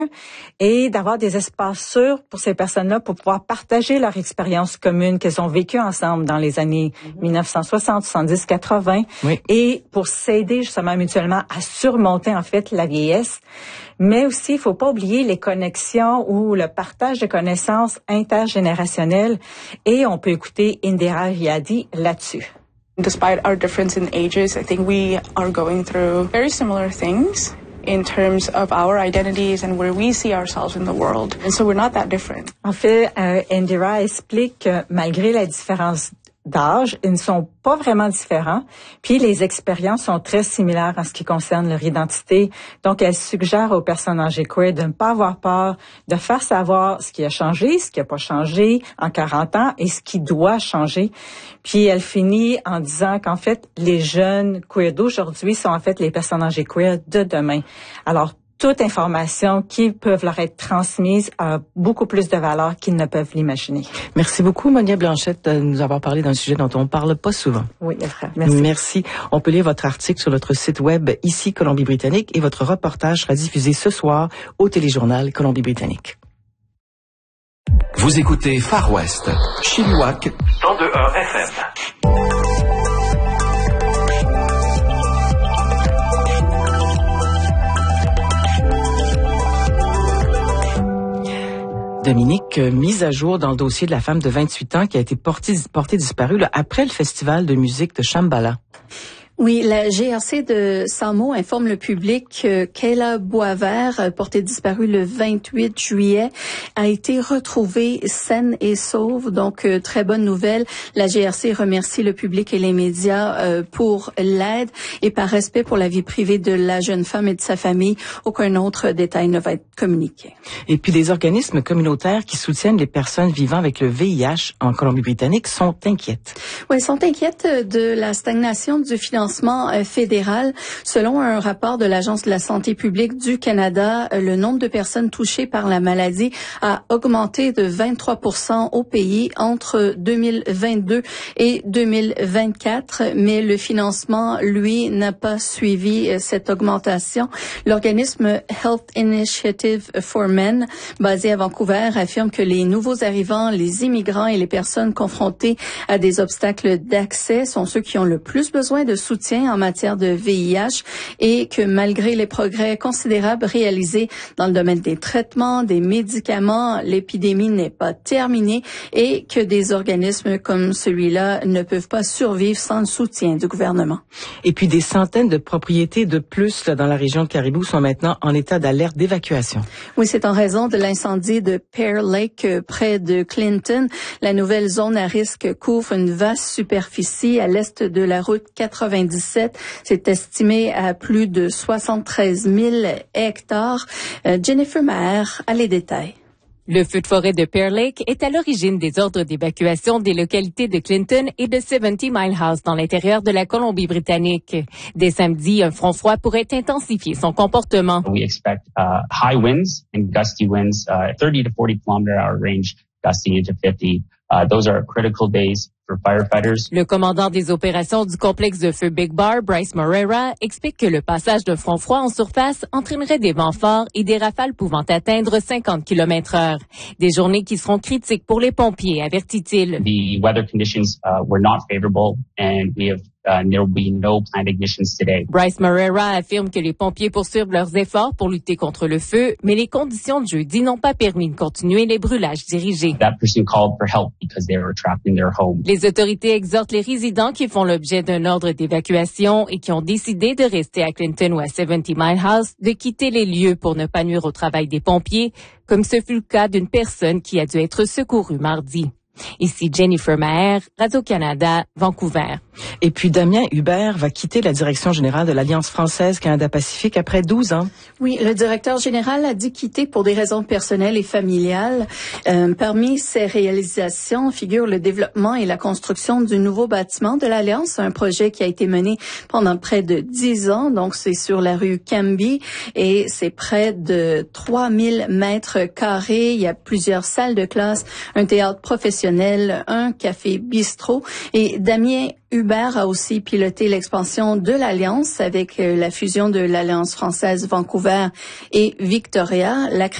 et d'avoir des espaces sûrs pour ces personnes-là pour pouvoir partager leur expérience commune qu'elles ont vécue ensemble dans les années 1960, 70, 80 et pour s'aider justement mutuellement à surmonter en fait la vieillesse. Mais aussi, il faut pas oublier les connexions ou le partage de connaissances intergénérationnelles et on peut écouter Indira Riady là-dessus. Despite our difference in ages, I think we are going through very similar things in terms of our identities and where we see ourselves in the world. And so we're not that different. En fait, Indira explique que malgré la différence d'âge, ils ne sont pas vraiment différents. Puis les expériences sont très similaires en ce qui concerne leur identité. Donc, elle suggère aux personnes âgées queer de ne pas avoir peur, de faire savoir ce qui a changé, ce qui n'a pas changé en 40 ans et ce qui doit changer. Puis elle finit en disant qu'en fait, les jeunes queer d'aujourd'hui sont en fait les personnes âgées queer de demain. Alors, toute information qui peuvent leur être transmise a beaucoup plus de valeur qu'ils ne peuvent l'imaginer. Merci beaucoup, Monia Blanchette, de nous avoir parlé d'un sujet dont on ne parle pas souvent. Oui, frère. Merci. Merci. On peut lire votre article sur notre site web ici Colombie-Britannique et votre reportage sera diffusé ce soir au téléjournal Colombie-Britannique. Vous écoutez Far West, Chilliwack, 102.1 FM. Dominique, mise à jour dans le dossier de la femme de 28 ans qui a été portée disparue après le festival de musique de Shambhala. Oui, la GRC de Samo informe le public que Kayla Boisvert, portée disparue le 28 juillet, a été retrouvée saine et sauve. Donc, très bonne nouvelle. La GRC remercie le public et les médias pour l'aide et par respect pour la vie privée de la jeune femme et de sa famille, aucun autre détail ne va être communiqué. Et puis, les organismes communautaires qui soutiennent les personnes vivant avec le VIH en Colombie-Britannique sont inquiètes. Oui, sont inquiètes de la stagnation du financement fédéral. Selon un rapport de l'Agence de la santé publique du Canada, le nombre de personnes touchées par la maladie a augmenté de 23% au pays entre 2022 et 2024, mais le financement, lui, n'a pas suivi cette augmentation. L'organisme Health Initiative for Men, basé à Vancouver, affirme que les nouveaux arrivants, les immigrants et les personnes confrontées à des obstacles d'accès sont ceux qui ont le plus besoin de soutien en matière de VIH et que malgré les progrès considérables réalisés dans le domaine des traitements, des médicaments, l'épidémie n'est pas terminée et que des organismes comme celui-là ne peuvent pas survivre sans le soutien du gouvernement. Et puis des centaines de propriétés de plus dans la région de Caribou sont maintenant en état d'alerte d'évacuation. Oui, c'est en raison de l'incendie de Pear Lake près de Clinton. La nouvelle zone à risque couvre une vaste superficie à l'est de la route 97. C'est estimé à plus de 73 000 hectares. Jennifer Maher a les détails. Le feu de forêt de Pear Lake est à l'origine des ordres d'évacuation des localités de Clinton et de 70 Mile House dans l'intérieur de la Colombie-Britannique. Dès samedi, un front froid pourrait intensifier son comportement. We expect high winds and gusty winds, 30 to 40 km/h range, gusting into 50. Those are critical days for firefighters. Le commandant des opérations du complexe de feu Big Bar, Bryce Moreira, explique que le passage d'un front froid en surface entraînerait des vents forts et des rafales pouvant atteindre 50 km/h. Des journées qui seront critiques pour les pompiers, avertit-il. The weather conditions were not favorable and there will be no planned ignitions today. Bryce Moreira affirme que les pompiers poursuivent leurs efforts pour lutter contre le feu, mais les conditions de jeudi n'ont pas permis de continuer les brûlages dirigés. That person called for help because they were trapped in their home. Les autorités exhortent les résidents qui font l'objet d'un ordre d'évacuation et qui ont décidé de rester à Clinton ou à 70 Mile House de quitter les lieux pour ne pas nuire au travail des pompiers, comme ce fut le cas d'une personne qui a dû être secourue mardi. Ici Jennifer Maher, Radio-Canada, Vancouver. Et puis Damien Hubert va quitter la direction générale de l'Alliance française Canada-Pacifique après 12 ans. Oui, le directeur général a dû quitter pour des raisons personnelles et familiales. Parmi ses réalisations figurent le développement et la construction du nouveau bâtiment de l'Alliance, un projet qui a été mené pendant près de 10 ans. Donc, c'est sur la rue Cambie et c'est près de 3000 mètres carrés. Il y a plusieurs salles de classe, un théâtre professionnel professionnels, un café bistrot. Et Damien Hubert a aussi piloté l'expansion de l'Alliance avec la fusion de l'Alliance française Vancouver et Victoria. La